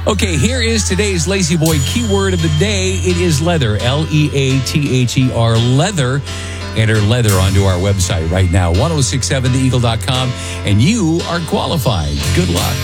Okay, here is today's Lazy Boy keyword of the day. It is leather, Leather, leather. Enter leather onto our website right now, 1067theeagle.com, and you are qualified. Good luck.